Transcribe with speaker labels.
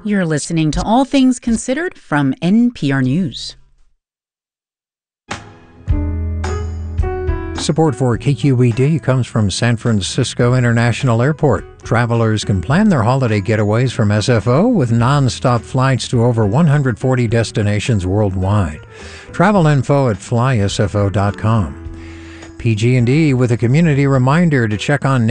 Speaker 1: You're listening to All Things Considered from NPR News.
Speaker 2: Support for KQED comes from San Francisco International Airport. Travelers can plan their holiday getaways from SFO with non-stop flights to over 140 destinations worldwide. Travel info at flysfo.com. PG&E with a community reminder to check on